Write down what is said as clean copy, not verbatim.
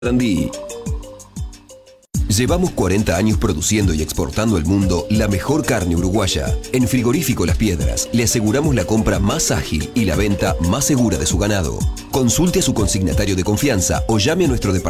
Sarandí. Llevamos 40 años produciendo y exportando al mundo la mejor carne uruguaya. En Frigorífico Las Piedras le aseguramos la compra más ágil y la venta más segura de su ganado. Consulte a su consignatario de confianza o llame a nuestro departamento